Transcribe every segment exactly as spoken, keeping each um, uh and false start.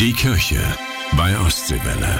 Die Kirche bei Ostseewelle.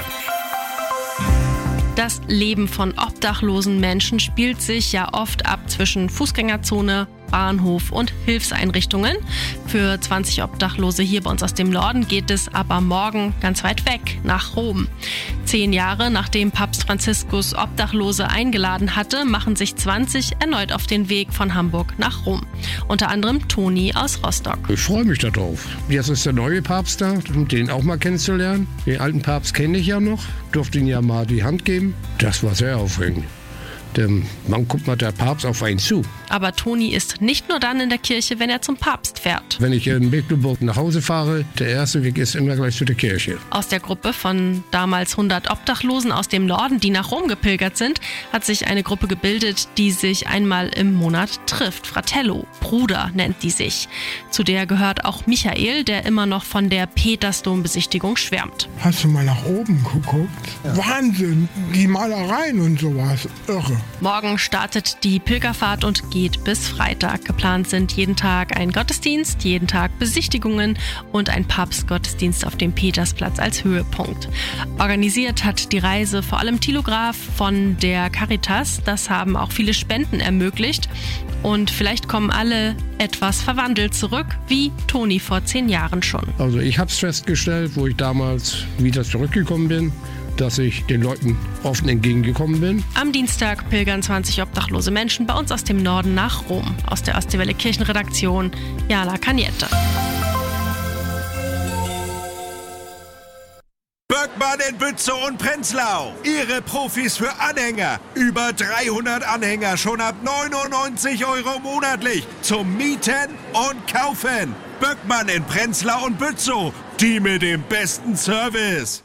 Das Leben von obdachlosen Menschen spielt sich ja oft ab zwischen Fußgängerzone, Bahnhof und Hilfseinrichtungen. Für zwanzig Obdachlose hier bei uns aus dem Norden geht es aber morgen ganz weit weg, nach Rom. Zehn Jahre nachdem Papst Franziskus Obdachlose eingeladen hatte, machen sich zwanzig erneut auf den Weg von Hamburg nach Rom. Unter anderem Toni aus Rostock. Ich freue mich darauf. Jetzt ist der neue Papst da, um den auch mal kennenzulernen. Den alten Papst kenne ich ja noch, durfte ihn ja mal die Hand geben. Das war sehr aufregend. Denn man guckt mal der Papst auf einen zu. Aber Toni ist nicht nur dann in der Kirche, wenn er zum Papst fährt. Wenn ich in Mecklenburg nach Hause fahre, der erste Weg ist immer gleich zu der Kirche. Aus der Gruppe von damals hundert Obdachlosen aus dem Norden, die nach Rom gepilgert sind, hat sich eine Gruppe gebildet, die sich einmal im Monat trifft. Fratello, Bruder nennt die sich. Zu der gehört auch Michael, der immer noch von der Petersdom-Besichtigung schwärmt. Hast du mal nach oben geguckt? Ja. Wahnsinn, die Malereien und sowas, irre. Morgen startet die Pilgerfahrt und geht bis Freitag. Geplant sind jeden Tag ein Gottesdienst, jeden Tag Besichtigungen und ein Papstgottesdienst auf dem Petersplatz als Höhepunkt. Organisiert hat die Reise vor allem Thilo Graf von der Caritas. Das haben auch viele Spenden ermöglicht. Und vielleicht kommen alle etwas verwandelt zurück, wie Toni vor zehn Jahren schon. Also ich habe es festgestellt, wo ich damals wieder zurückgekommen bin, dass ich den Leuten offen entgegengekommen bin. Am Dienstag pilgern zwanzig obdachlose Menschen bei uns aus dem Norden nach Rom. Aus der Ostseewelle Kirchenredaktion, Jana Cagnette. Böckmann in Bützow und Prenzlau. Ihre Profis für Anhänger. Über dreihundert Anhänger schon ab neunundneunzig Euro monatlich. Zum Mieten und Kaufen. Böckmann in Prenzlau und Bützow. Die mit dem besten Service.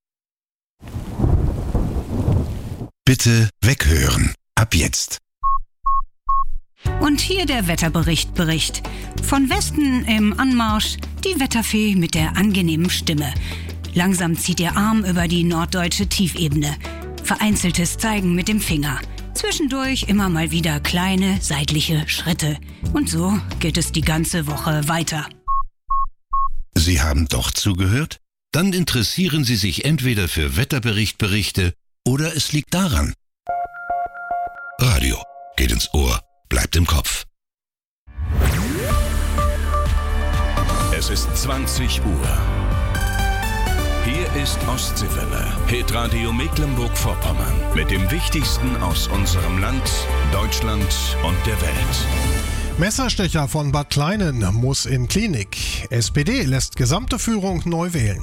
Bitte weghören. Ab jetzt. Und hier der Wetterbericht Bericht. Von Westen im Anmarsch die Wetterfee mit der angenehmen Stimme. Langsam zieht ihr Arm über die norddeutsche Tiefebene. Vereinzeltes Zeigen mit dem Finger. Zwischendurch immer mal wieder kleine seitliche Schritte. Und so geht es die ganze Woche weiter. Sie haben doch zugehört? Dann interessieren Sie sich entweder für Wetterberichtberichte oder es liegt daran. Radio geht ins Ohr, bleibt im Kopf. Es ist zwanzig Uhr. Hier ist Ostseewelle, Hitradio Mecklenburg-Vorpommern mit dem Wichtigsten aus unserem Land, Deutschland und der Welt. Messerstecher von Bad Kleinen muss in Klinik. S P D lässt gesamte Führung neu wählen.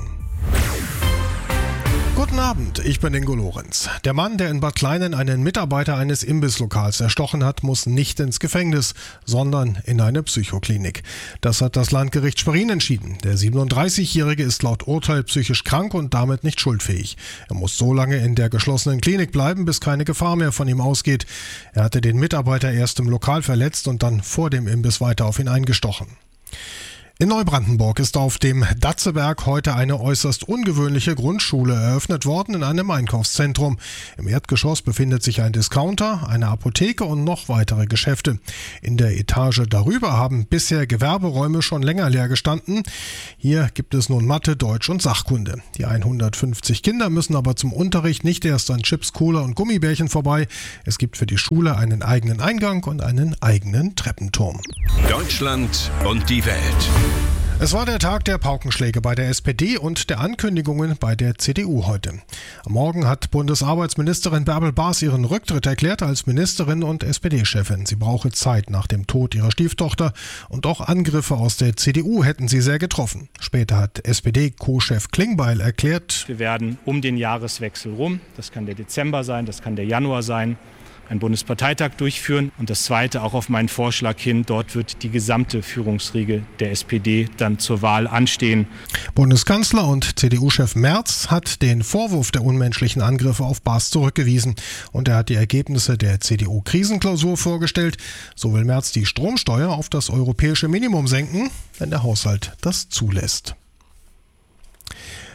Guten Abend, ich bin Ingo Lorenz. Der Mann, der in Bad Kleinen einen Mitarbeiter eines Imbisslokals erstochen hat, muss nicht ins Gefängnis, sondern in eine Psychoklinik. Das hat das Landgericht Schwerin entschieden. Der siebenunddreißigjährige ist laut Urteil psychisch krank und damit nicht schuldfähig. Er muss so lange in der geschlossenen Klinik bleiben, bis keine Gefahr mehr von ihm ausgeht. Er hatte den Mitarbeiter erst im Lokal verletzt und dann vor dem Imbiss weiter auf ihn eingestochen. In Neubrandenburg ist auf dem Datzeberg heute eine äußerst ungewöhnliche Grundschule eröffnet worden in einem Einkaufszentrum. Im Erdgeschoss befindet sich ein Discounter, eine Apotheke und noch weitere Geschäfte. In der Etage darüber haben bisher Gewerberäume schon länger leer gestanden. Hier gibt es nun Mathe, Deutsch und Sachkunde. Die hundertfünfzig Kinder müssen aber zum Unterricht nicht erst an Chips, Cola und Gummibärchen vorbei. Es gibt für die Schule einen eigenen Eingang und einen eigenen Treppenturm. Deutschland und die Welt. Es war der Tag der Paukenschläge bei der S P D und der Ankündigungen bei der C D U heute. Am Morgen hat Bundesarbeitsministerin Bärbel Baas ihren Rücktritt erklärt als Ministerin und S P D-Chefin. Sie brauche Zeit nach dem Tod ihrer Stieftochter und auch Angriffe aus der C D U hätten sie sehr getroffen. Später hat S P D-Co-Chef Klingbeil erklärt: Wir werden um den Jahreswechsel rum, das kann der Dezember sein, das kann der Januar sein, einen Bundesparteitag durchführen und das Zweite auch auf meinen Vorschlag hin, dort wird die gesamte Führungsriege der S P D dann zur Wahl anstehen. Bundeskanzler und C D U-Chef Merz hat den Vorwurf der unmenschlichen Angriffe auf Baas zurückgewiesen und er hat die Ergebnisse der C D U-Krisenklausur vorgestellt. So will Merz die Stromsteuer auf das europäische Minimum senken, wenn der Haushalt das zulässt.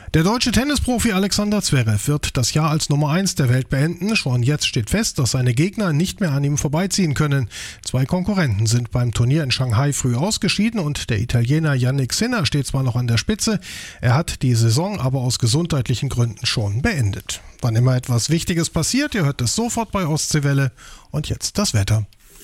Der deutsche Tennisprofi Alexander Zverev wird das Jahr als Nummer eins der Welt beenden. Schon jetzt steht fest, dass seine Gegner nicht mehr an ihm vorbeiziehen können. Zwei Konkurrenten sind beim Turnier in Shanghai früh ausgeschieden und der Italiener Jannik Sinner steht zwar noch an der Spitze, er hat die Saison aber aus gesundheitlichen Gründen schon beendet. Wann immer etwas Wichtiges passiert, ihr hört es sofort bei Ostseewelle. Und jetzt das Wetter.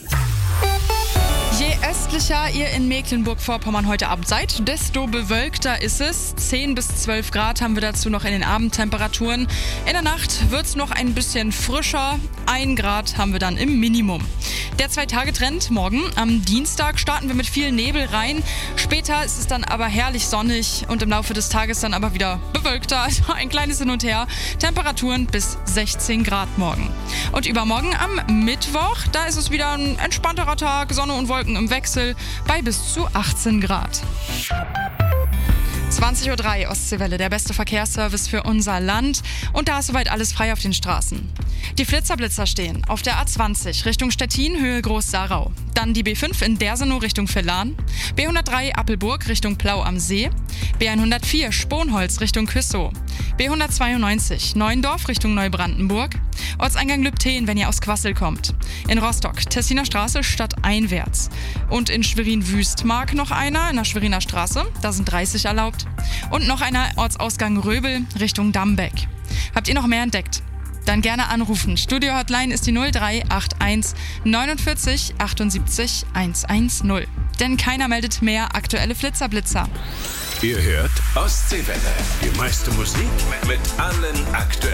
Je östlicher ihr in Mecklenburg-Vorpommern heute Abend seid, desto bewölkter ist es. zehn bis zwölf Grad haben wir dazu noch in den Abendtemperaturen. In der Nacht wird es noch ein bisschen frischer. ein Grad haben wir dann im Minimum. Der Zwei-Tage-Trend morgen. Am Dienstag starten wir mit viel Nebel rein. Später ist es dann aber herrlich sonnig und im Laufe des Tages dann aber wieder bewölkter. Also ein kleines Hin und Her. Temperaturen bis sechzehn Grad morgen. Und übermorgen am Mittwoch, da ist es wieder ein entspannterer Tag. Sonne und Wolken im Wechsel bei bis zu achtzehn Grad. zwanzig Uhr drei, Ostseewelle, der beste Verkehrsservice für unser Land. Und da ist soweit alles frei auf den Straßen. Die Flitzerblitzer stehen auf der A zwanzig Richtung Stettin, Höhe Groß-Sarau. Dann die B fünf in Dersenow Richtung Villan. B hundertdrei Appelburg Richtung Plau am See. B hundertvier Sponholz Richtung Küssow. B hundertzweiundneunzig Neuendorf Richtung Neubrandenburg. Ortseingang Lübten, wenn ihr aus Quassel kommt. In Rostock Tessiner Straße stadteinwärts. Und in Schwerin-Wüstmark noch einer in der Schweriner Straße. Da sind dreißig erlaubt. Und noch einer Ortsausgang Röbel Richtung Dambeck. Habt ihr noch mehr entdeckt? Dann gerne anrufen. Studio-Hotline ist die null drei acht eins neunundvierzig achtundsiebzig hundertzehn. Denn keiner meldet mehr aktuelle Flitzerblitzer. Ihr hört Ostseewelle. Die meiste Musik mit allen aktuellen